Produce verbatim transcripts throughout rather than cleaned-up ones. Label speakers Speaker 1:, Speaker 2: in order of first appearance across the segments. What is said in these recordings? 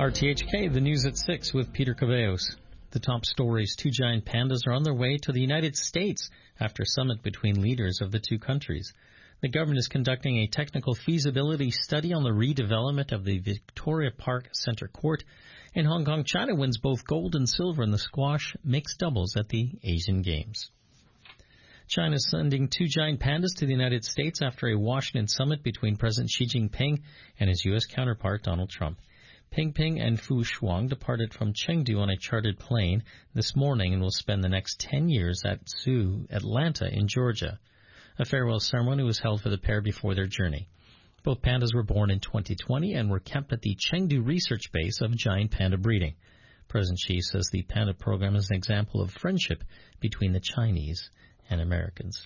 Speaker 1: R T H K, the news at six with Peter Cabeos. The top stories: two giant pandas are on their way to the United States after a summit between leaders of the two countries. The government is conducting a technical feasibility study on the redevelopment of the Victoria Park Centre Court. In Hong Kong, China wins both gold and silver in the squash mixed doubles at the Asian Games. China is sending two giant pandas to the United States after a Washington summit between President Xi Jinping and his U S counterpart Donald Trump. Pingping and Fu Shuang departed from Chengdu on a chartered plane this morning and will spend the next ten years at Zoo, Atlanta in Georgia. A farewell ceremony was held for the pair before their journey. Both pandas were born in twenty twenty and were kept at the Chengdu research base of giant panda breeding. President Xi says the panda program is an example of friendship between the Chinese and Americans.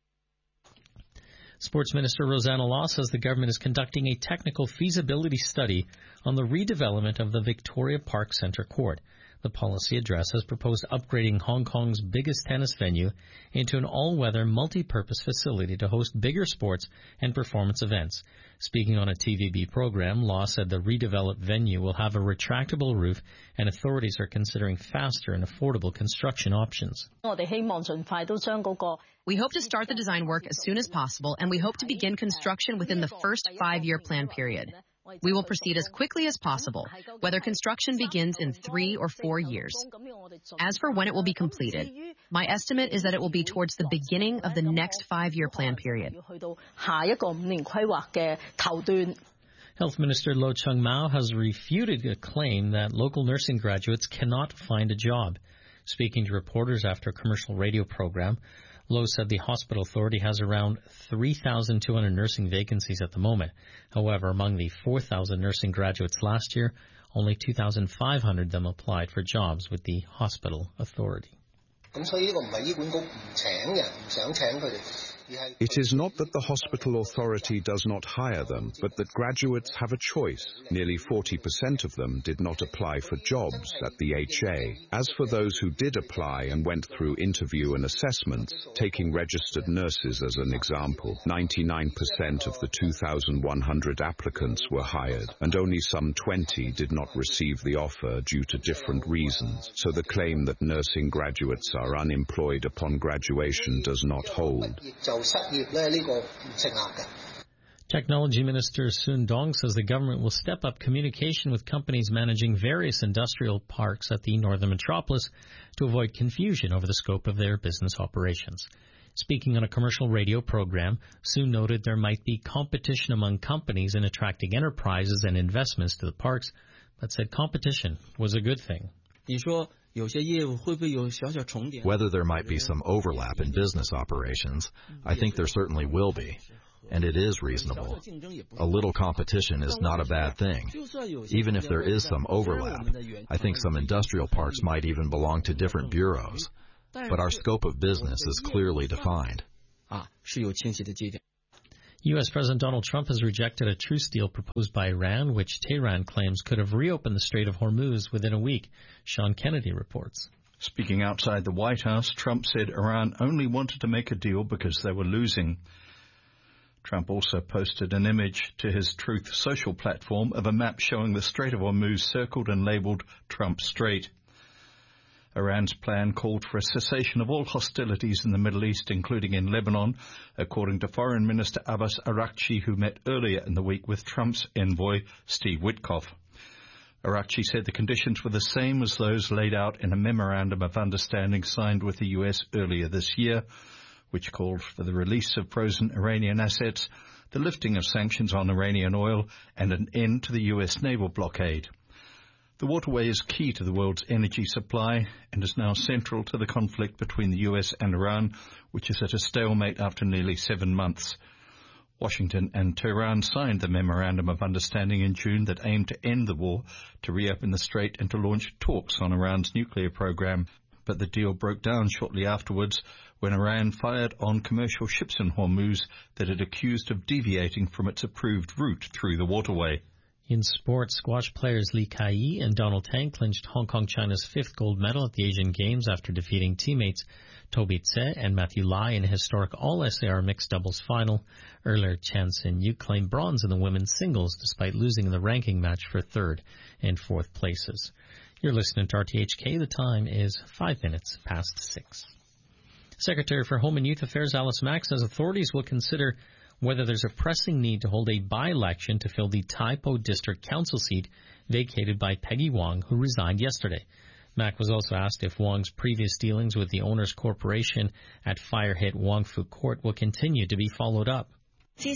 Speaker 1: Sports Minister Rosanna Law says the government is conducting a technical feasibility study on the redevelopment of the Victoria Park Centre Court. The policy address has proposed upgrading Hong Kong's biggest tennis venue into an all-weather, multi-purpose facility to host bigger sports and performance events. Speaking on a T V B program, Law said the redeveloped venue will have a retractable roof, and authorities are considering faster and affordable construction options.
Speaker 2: We hope to start the design work as soon as possible, and we hope to begin construction within the first five-year plan period. We will proceed as quickly as possible, whether construction begins in three or four years. As for when it will be completed, my estimate is that it will be towards the beginning of the next five-year plan period.
Speaker 1: Health Minister Lo Chung-Mao has refuted a claim that local nursing graduates cannot find a job. Speaking to reporters after a commercial radio program, Lo said the hospital authority has around three thousand two hundred nursing vacancies at the moment. However, among the four thousand nursing graduates last year, only two thousand five hundred of them applied for jobs with the hospital authority.
Speaker 3: It is not that the hospital authority does not hire them, but that graduates have a choice. Nearly forty percent of them did not apply for jobs at the H A. As for those who did apply and went through interview and assessments, taking registered nurses as an example, ninety-nine percent of the two thousand one hundred applicants were hired, and only some twenty did not receive the offer due to different reasons. So the claim that nursing graduates are unemployed upon graduation does not hold.
Speaker 1: Technology Minister Sun Dong says the government will step up communication with companies managing various industrial parks at the northern metropolis to avoid confusion over the scope of their business operations. Speaking on a commercial radio program, Sun noted there might be competition among companies in attracting enterprises and investments to the parks, but said competition was a good thing.
Speaker 4: Whether there might be some overlap in business operations, I think there certainly will be, and it is reasonable. A little competition is not a bad thing. Even if there is some overlap, I think some industrial parks might even belong to different bureaus, but our scope of business is clearly defined.
Speaker 1: U S President Donald Trump has rejected a truce deal proposed by Iran, which Tehran claims could have reopened the Strait of Hormuz within a week. Sean Kennedy reports.
Speaker 5: Speaking outside the White House, Trump said Iran only wanted to make a deal because they were losing. Trump also posted an image to his Truth Social platform of a map showing the Strait of Hormuz circled and labeled Trump Strait. Iran's plan called for a cessation of all hostilities in the Middle East, including in Lebanon, according to Foreign Minister Abbas Araghchi, who met earlier in the week with Trump's envoy, Steve Witkoff. Araghchi said the conditions were the same as those laid out in a memorandum of understanding signed with the U S earlier this year, which called for the release of frozen Iranian assets, the lifting of sanctions on Iranian oil, and an end to the U S naval blockade. The waterway is key to the world's energy supply and is now central to the conflict between the U S and Iran, which is at a stalemate after nearly seven months. Washington and Tehran signed the Memorandum of Understanding in June that aimed to end the war, to reopen the strait and to launch talks on Iran's nuclear program. But the deal broke down shortly afterwards when Iran fired on commercial ships in Hormuz that it accused of deviating from its approved route through the waterway.
Speaker 1: In sports, squash players Li Kai and Donald Tang clinched Hong Kong China's fifth gold medal at the Asian Games after defeating teammates Toby Tse and Matthew Lai in a historic all-S A R mixed doubles final. Earlier, Chan Sin-yu claimed bronze in the women's singles despite losing in the ranking match for third and fourth places. You're listening to R T H K. The time is five minutes past six. Secretary for Home and Youth Affairs Alice Mack says authorities will consider whether there's a pressing need to hold a by-election to fill the Tai Po District Council seat vacated by Peggy Wong, who resigned yesterday. Mack was also asked if Wong's previous dealings with the owner's corporation at fire-hit Wong Fu Court will continue to be followed up.
Speaker 2: As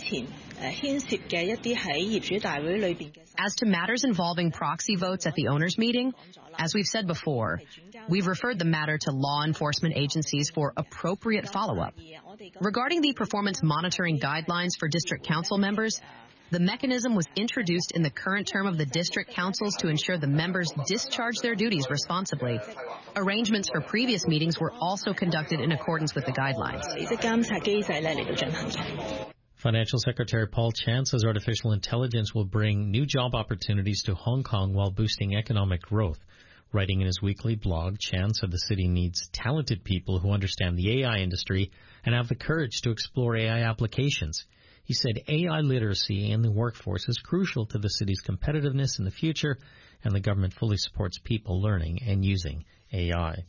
Speaker 2: to matters involving proxy votes at the owners' meeting, as we've said before, we've referred the matter to law enforcement agencies for appropriate follow-up. Regarding the performance monitoring guidelines for district council members, the mechanism was introduced in the current term of the district councils to ensure the members discharge their duties responsibly. Arrangements for previous meetings were also conducted in accordance with the guidelines.
Speaker 1: Financial Secretary Paul Chan says artificial intelligence will bring new job opportunities to Hong Kong while boosting economic growth. Writing in his weekly blog, Chan said the city needs talented people who understand the A I industry and have the courage to explore A I applications. He said A I literacy in the workforce is crucial to the city's competitiveness in the future, and the government fully supports people learning and using A I.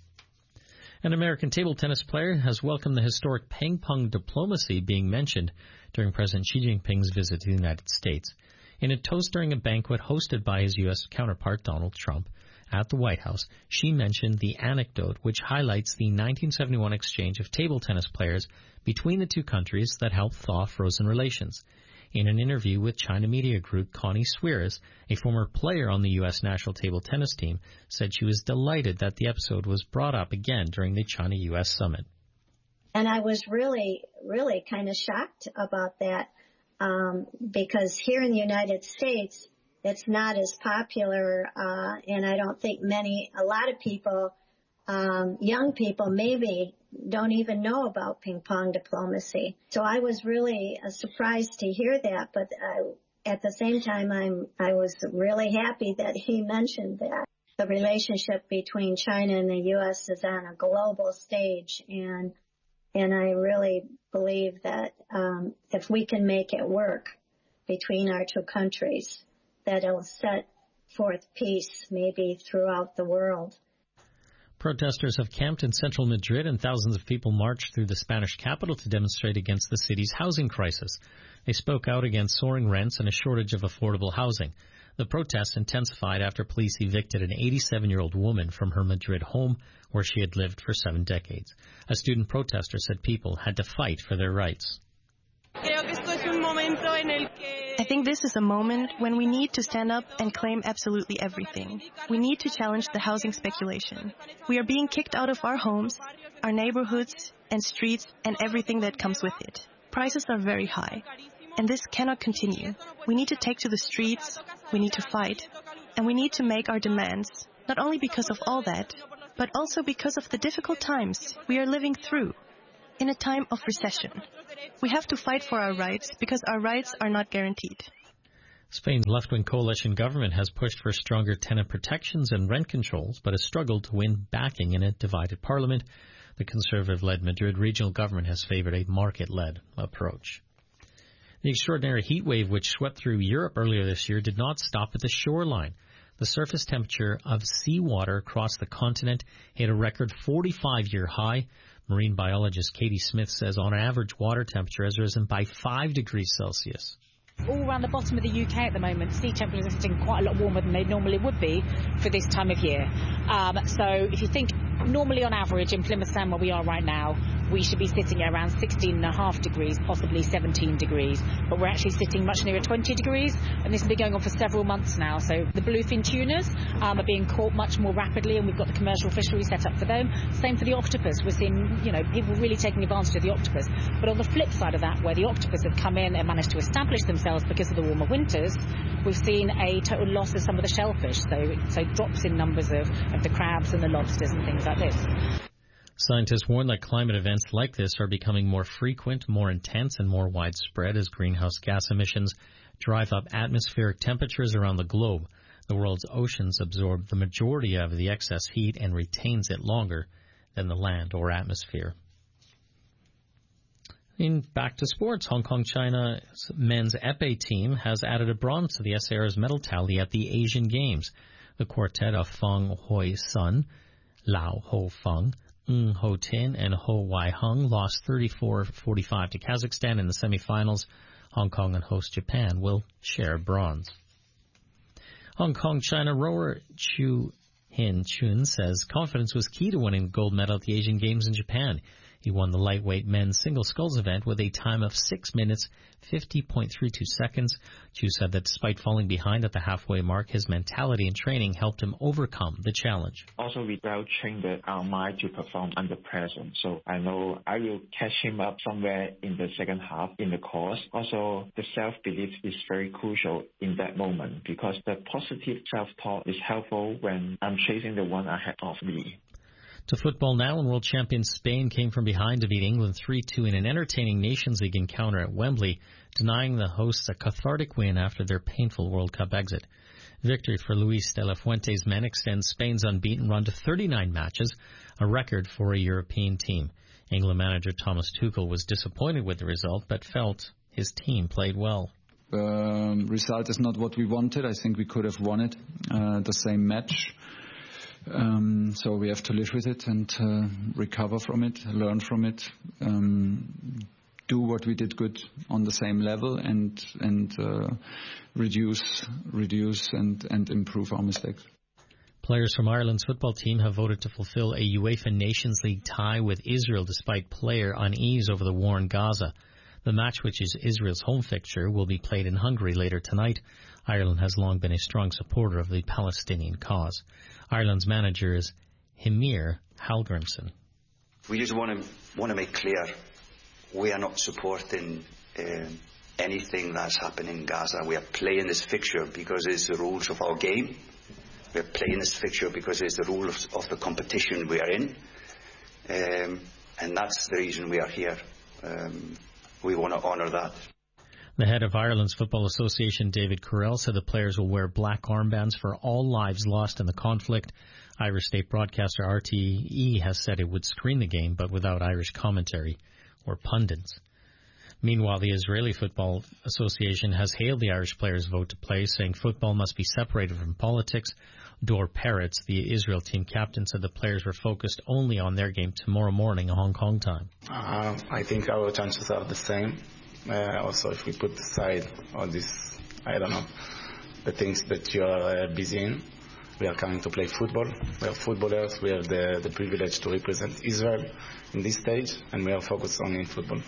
Speaker 1: An American table tennis player has welcomed the historic ping pong diplomacy being mentioned during President Xi Jinping's visit to the United States. In a toast during a banquet hosted by his U S counterpart Donald Trump at the White House, Xi mentioned the anecdote which highlights the nineteen seventy-one exchange of table tennis players between the two countries that helped thaw frozen relations. In an interview with China Media Group, Connie Suarez, a former player on the U S national table tennis team, said she was delighted that the episode was brought up again during the China-U S summit.
Speaker 6: And I was really, really kind of shocked about that um, because here in the United States, it's not as popular, uh, and I don't think many, a lot of people, um, young people maybe don't even know about ping pong diplomacy. So I was really uh, surprised to hear that, but I, at the same time, I'm, I was really happy that he mentioned that. The relationship between China and the U S is on a global stage, and and I really believe that um, if we can make it work between our two countries, that it'll set forth peace maybe throughout the world.
Speaker 1: Protesters have camped in central Madrid and thousands of people marched through the Spanish capital to demonstrate against the city's housing crisis. They spoke out against soaring rents and a shortage of affordable housing. The protests intensified after police evicted an eighty-seven-year-old woman from her Madrid home where she had lived for seven decades. A student protester said people had to fight for their rights.
Speaker 7: I think this is a moment when we need to stand up and claim absolutely everything. We need to challenge the housing speculation. We are being kicked out of our homes, our neighborhoods and streets and everything that comes with it. Prices are very high, and this cannot continue. We need to take to the streets, we need to fight, and we need to make our demands, not only because of all that, but also because of the difficult times we are living through. In a time of recession, we have to fight for our rights because our rights are not guaranteed.
Speaker 1: Spain's left-wing coalition government has pushed for stronger tenant protections and rent controls, but has struggled to win backing in a divided parliament. The conservative-led Madrid regional government has favored a market-led approach. The extraordinary heat wave which swept through Europe earlier this year did not stop at the shoreline. The surface temperature of seawater across the continent hit a record forty-five-year high. Marine biologist Katie Smith says on average water temperature has risen by five degrees Celsius.
Speaker 8: All around the bottom of the U K at the moment, sea temperatures are sitting quite a lot warmer than they normally would be for this time of year. Um, so if you think normally on average in Plymouth Sound where we are right now, we should be sitting at around sixteen and a half degrees, possibly seventeen degrees. But we're actually sitting much nearer twenty degrees, and this has been going on for several months now. So the bluefin tunas um, are being caught much more rapidly, and we've got the commercial fishery set up for them. Same for the octopus. We're seeing, you know, people really taking advantage of the octopus. But on the flip side of that, where the octopus have come in and managed to establish themselves because of the warmer winters, we've seen a total loss of some of the shellfish. So, so drops in numbers of, of the crabs and the lobsters and things like this.
Speaker 1: Scientists warn that climate events like this are becoming more frequent, more intense, and more widespread as greenhouse gas emissions drive up atmospheric temperatures around the globe. The world's oceans absorb the majority of the excess heat and retains it longer than the land or atmosphere. In back to sports, Hong Kong China's men's épée team has added a bronze to the S A R's medal tally at the Asian Games. The quartet of Feng Hui Sun, Lau Ho Feng, Ng Ho Tin, and Ho Wai Hung lost thirty-four forty-five to Kazakhstan in the semifinals. Hong Kong and host Japan will share bronze. Hong Kong China rower Chu Hin Chun says confidence was key to winning the gold medal at the Asian Games in Japan. He won the lightweight men's single sculls event with a time of six minutes, fifty point three two seconds. Chu said that despite falling behind at the halfway mark, his mentality and training helped him overcome the challenge.
Speaker 9: Also, we well trained our mind to perform under pressure. So I know I will catch him up somewhere in the second half in the course. Also, the self-belief is very crucial in that moment because the positive self-talk is helpful when I'm chasing the one ahead of me.
Speaker 1: To football now, and world champion Spain came from behind to beat England three two in an entertaining Nations League encounter at Wembley, denying the hosts a cathartic win after their painful World Cup exit. Victory for Luis de la Fuente's men extends Spain's unbeaten run to thirty-nine matches, a record for a European team. England manager Thomas Tuchel was disappointed with the result, but felt his team played well.
Speaker 10: The um, result is not what we wanted. I think we could have won it, uh, the same match. Um, so we have to live with it and uh, recover from it, learn from it, um, do what we did good on the same level, and and uh, reduce, reduce, and and improve our mistakes.
Speaker 1: Players from Ireland's football team have voted to fulfill a UEFA Nations League tie with Israel despite player unease over the war in Gaza. The match, which is Israel's home fixture, will be played in Hungary later tonight. Ireland has long been a strong supporter of the Palestinian cause. Ireland's manager is Hymir Hallgrímsson.
Speaker 11: We just want to want to make clear we are not supporting uh, anything that's happening in Gaza. We are playing this fixture because it's the rules of our game. We are playing this fixture because it's the rules of the competition we are in, um, and that's the reason we are here. Um, we want to honour that.
Speaker 1: The head of Ireland's Football Association, David Currell, said the players will wear black armbands for all lives lost in the conflict. Irish state broadcaster R T E has said it would screen the game, but without Irish commentary or pundits. Meanwhile, the Israeli Football Association has hailed the Irish players' vote to play, saying football must be separated from politics. Dor Peretz, the Israel team captain, said the players were focused only on their game tomorrow morning, Hong Kong time.
Speaker 12: Uh, I think our chances are the same. Uh, also, if we put aside all this, I don't know, the things that you are uh, busy in, we are coming to play football. We are footballers. We have the, the privilege to represent Israel in this stage, and we are focused only in football.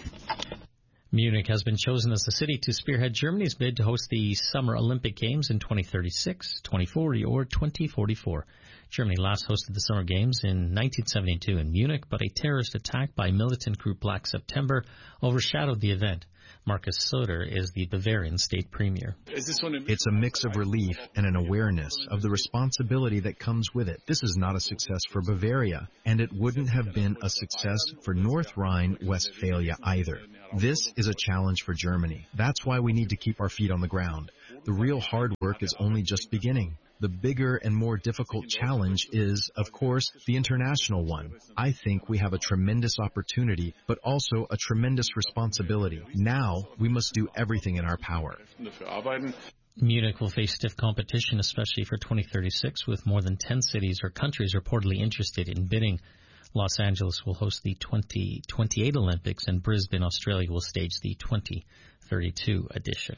Speaker 1: Munich has been chosen as the city to spearhead Germany's bid to host the Summer Olympic Games in twenty thirty-six, twenty forty, or twenty forty-four. Germany last hosted the Summer Games in nineteen seventy-two in Munich, but a terrorist attack by militant group Black September overshadowed the event. Markus Söder is the Bavarian state premier.
Speaker 13: It's a mix of relief and an awareness of the responsibility that comes with it. This is not a success for Bavaria, and it wouldn't have been a success for North Rhine-Westphalia either. This is a challenge for Germany. That's why we need to keep our feet on the ground. The real hard work is only just beginning. The bigger and more difficult challenge is, of course, the international one. I think we have a tremendous opportunity, but also a tremendous responsibility. Now, we must do everything in our power.
Speaker 1: Munich will face stiff competition, especially for twenty thirty-six, with more than ten cities or countries reportedly interested in bidding. Los Angeles will host the twenty twenty-eight Olympics, and Brisbane, Australia, will stage the twenty thirty-two edition.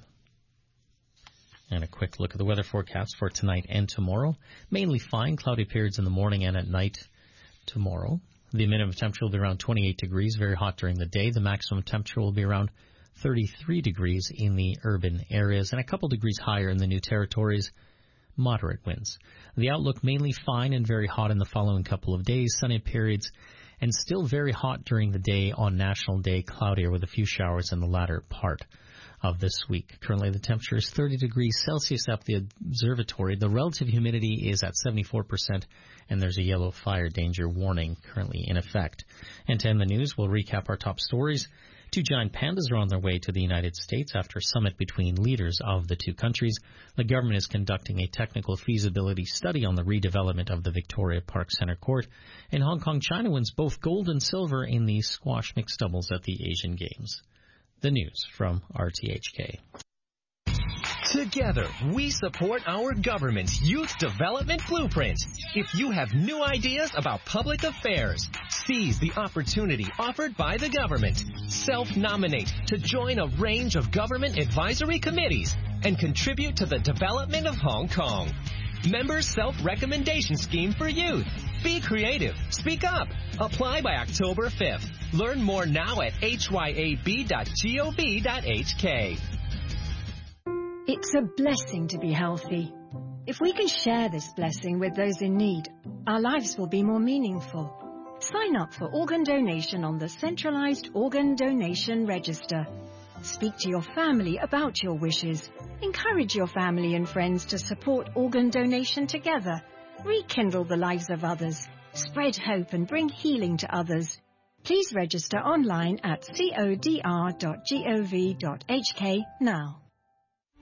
Speaker 1: And a quick look at the weather forecast for tonight and tomorrow. Mainly fine, cloudy periods in the morning and at night tomorrow. The minimum temperature will be around twenty-eight degrees, very hot during the day. The maximum temperature will be around thirty-three degrees in the urban areas and a couple degrees higher in the New Territories. Moderate winds. The outlook mainly fine and very hot in the following couple of days. Sunny periods and still very hot during the day on National Day, cloudier with a few showers in the latter part of this week. Currently, the temperature is thirty degrees Celsius at the observatory. The relative humidity is at seventy-four percent, and there's a yellow fire danger warning currently in effect. And to end the news, we'll recap our top stories. Two giant pandas are on their way to the United States after a summit between leaders of the two countries. The government is conducting a technical feasibility study on the redevelopment of the Victoria Park Center Court. And Hong Kong China wins both gold and silver in the squash mixed doubles at the Asian Games. The news from R T H K.
Speaker 14: Together, we support our government's Youth Development Blueprint. If you have new ideas about public affairs, seize the opportunity offered by the government. Self-nominate to join a range of government advisory committees and contribute to the development of Hong Kong. Members' Self-Recommendation Scheme for Youth. Be creative. Speak up. Apply by October fifth. Learn more now at h y a b dot gov dot h k.
Speaker 15: It's a blessing to be healthy. If we can share this blessing with those in need, our lives will be more meaningful. Sign up for organ donation on the Centralized Organ Donation Register. Speak to your family about your wishes. Encourage your family and friends to support organ donation together. Rekindle the lives of others. Spread hope and bring healing to others. Please register online at c o d r dot gov dot h k now.